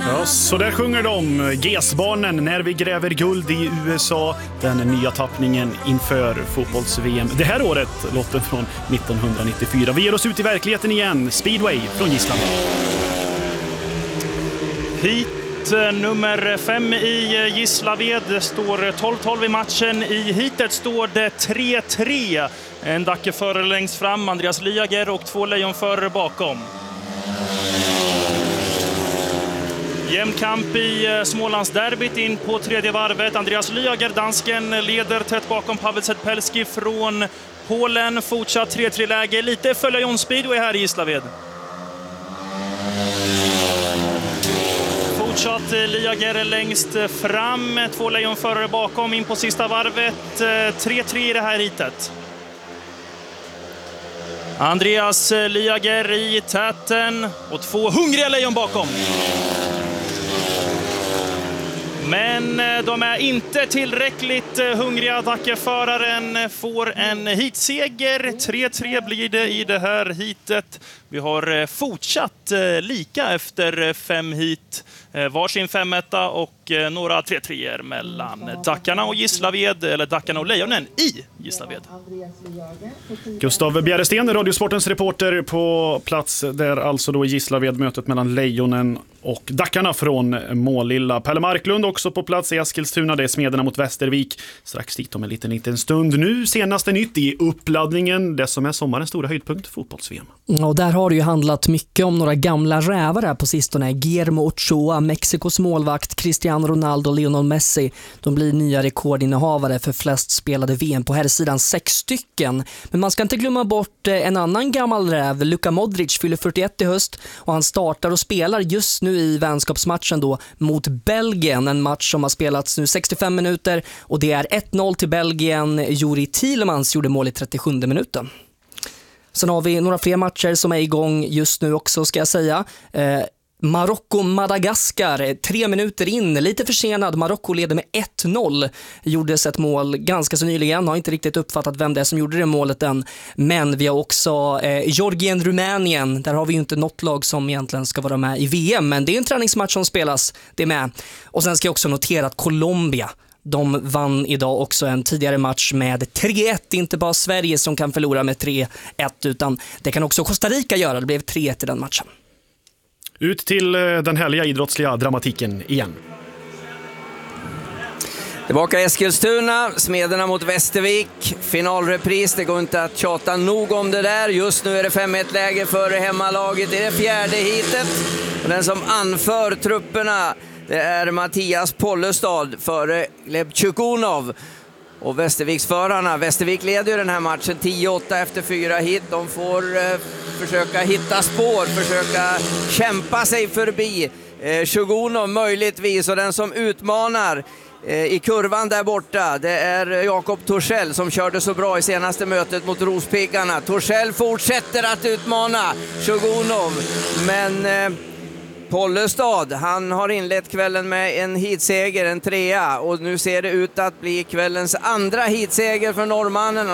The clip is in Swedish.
Ja, så där sjunger de, GES-barnen, när vi gräver guld i USA. Den nya tappningen inför fotbolls-VM. Det här året låter från 1994. Vi ger oss ut i verkligheten igen. Speedway från Gislaved. Hit nummer 5 i Gislaved. Det står 12-12 i matchen. I hitet står det 3-3. En Dacke före längst fram, Andreas Liager, och 2 lejon före bakom. Jämn kamp i Smålandsderbyt in på tredje varvet. Andreas Liager, dansken, leder tätt bakom Pavel Zetpelski från Polen. Fortsatt 3-3-läge. Lite följer John Speedway här i Gislaved. Fortsatt Liager längst fram. 2 lejon före bakom in på sista varvet. 3-3 i det här hitet. Andreas Liager i täten och 2 hungriga lejon bakom. Men de är inte tillräckligt hungriga. Dackeföraren får en hitseger. 3-3 blir det i det här hitet. Vi har fortsatt lika efter 5 hit. Varsin 5-1 och några 3-3 mellan Dackarna och Gislaved, eller Dackarna och Lejonen i Gislaved. Gustav Bjäresten, Radiosportens reporter på plats där, alltså då i Gislaved, mötet mellan Lejonen och Dackarna från Målilla. Pelle Marklund också på plats i Eskilstuna, det är Smederna mot Västervik. Strax dit om en liten stund. Nu senaste nytt i uppladdningen, det som är sommarens stora höjdpunkt, fotbolls-VM. Och där har det ju handlat mycket om några gamla rävar här på sistone. Guillermo Ochoa, Mexikos målvakt, Cristiano Ronaldo och Lionel Messi. De blir nya rekordinnehavare för flest spelade VM på herrsidan, 6 stycken. Men man ska inte glömma bort en annan gammal räv. Luka Modric fyller 41 i höst och han startar och spelar just nu i vänskapsmatchen då mot Belgien. En match som har spelats nu 65 minuter och det är 1-0 till Belgien. Juri Tielemans gjorde mål i 37 minuten. Sen har vi några fler matcher som är igång just nu också, ska jag säga. Marocko-Madagaskar, 3 minuter in, lite försenad. Marocko leder med 1-0. Gjordes ett mål ganska så nyligen. Har inte riktigt uppfattat vem det är som gjorde det målet än. Men vi har också Georgien-Rumänien. Där har vi ju inte något lag som egentligen ska vara med i VM. Men det är en träningsmatch som spelas, det är med. Och sen ska jag också notera att Colombia, de vann idag också en tidigare match med 3-1. Inte bara Sverige som kan förlora med 3-1, utan det kan också Costa Rica göra. Det blev 3-1 i den matchen. Ut till den härliga idrottsliga dramatiken igen. Tillbaka i Eskilstuna, Smederna mot Västervik. Finalrepris, det går inte att tjata nog om det där. Just nu är det 5-1-läge för hemmalaget i det 4:e hitet. Och den som anför trupperna, det är Mattias Pollestad före Gleb Tjukunov. Och Västerviksförarna, Västervik leder ju den här matchen 10-8 efter 4 hit. De får försöka hitta spår, försöka kämpa sig förbi Tjukunov möjligtvis. Och den som utmanar i kurvan där borta, det är Jakob Torssell som körde så bra i senaste mötet mot Rospiggarna. Torssell fortsätter att utmana Tjukunov, men Pollestad, han har inlett kvällen med en hitseger, en 3:a, och nu ser det ut att bli kvällens andra hitseger för norrmannen.